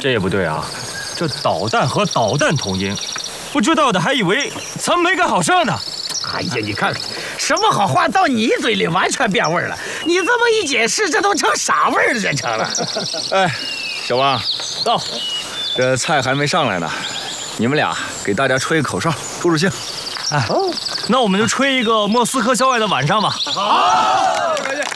这也不对啊，这导弹和导弹同音，不知道的还以为咱没干好事呢。 哎呀，你看看，什么好话到你嘴里完全变味了。你这么一解释，这都成啥味儿了？成了。 哎，小王， 到， 这菜还没上来呢，你们俩给大家吹个口哨，助助兴。 哎，那我们就吹一个莫斯科郊外的晚上吧。 好。